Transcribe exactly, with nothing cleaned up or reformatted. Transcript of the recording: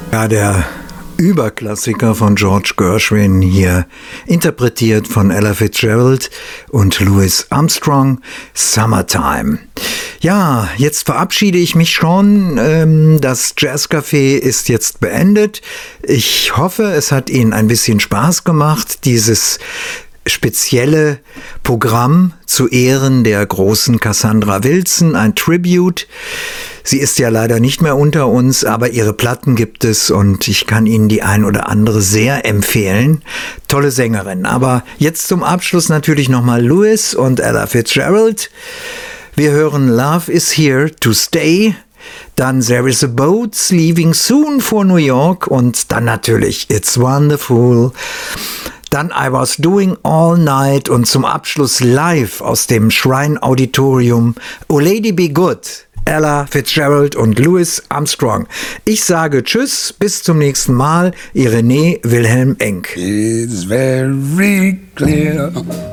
Ja, der Überklassiker von George Gershwin, hier interpretiert von Ella Fitzgerald und Louis Armstrong, Summertime. Ja, jetzt verabschiede ich mich schon. Das Jazzcafé ist jetzt beendet. Ich hoffe, es hat Ihnen ein bisschen Spaß gemacht, dieses spezielle Programm zu Ehren der großen Cassandra Wilson, ein Tribute. Sie ist ja leider nicht mehr unter uns, aber ihre Platten gibt es und ich kann Ihnen die ein oder andere sehr empfehlen. Tolle Sängerin. Aber jetzt zum Abschluss natürlich nochmal Louis und Ella Fitzgerald. Wir hören Love is Here to Stay, dann There is a Boat Leaving Soon for New York und dann natürlich It's Wonderful. Dann I Was Doing All Night und zum Abschluss live aus dem Shrine Auditorium Oh Lady Be Good, Ella Fitzgerald und Louis Armstrong. Ich sage Tschüss, bis zum nächsten Mal, Ihr René Wilhelm Enck. It's very clear